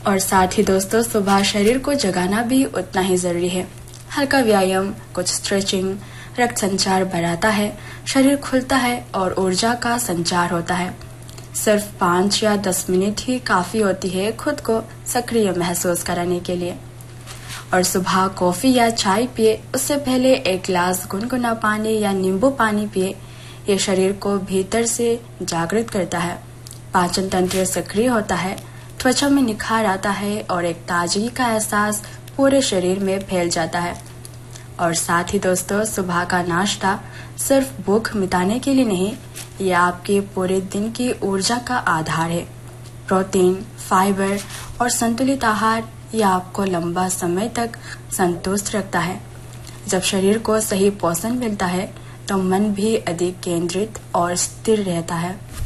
और साथ ही दोस्तों सुबह शरीर को जगाना भी उतना ही जरूरी है। हल्का व्यायाम, कुछ स्ट्रेचिंग रक्त संचार बढ़ाता है, शरीर खुलता है और ऊर्जा का संचार होता है। सिर्फ 5 या 10 मिनट ही काफी होती है खुद को सक्रिय महसूस कराने के लिए। और सुबह कॉफी या चाय पिए, उससे पहले एक गिलास गुनगुना पानी या नींबू पानी पिए। ये शरीर को भीतर से जागृत करता है, पाचन तंत्र सक्रिय होता है, त्वचा में निखार आता है और एक ताजगी का एहसास पूरे शरीर में फैल जाता है। और साथ ही दोस्तों सुबह का नाश्ता सिर्फ भूख मिटाने के लिए नहीं, यह आपके पूरे दिन की ऊर्जा का आधार है। प्रोटीन, फाइबर और संतुलित आहार यह आपको लंबा समय तक संतुष्ट रखता है। जब शरीर को सही पोषण मिलता है तो मन भी अधिक केंद्रित और स्थिर रहता है।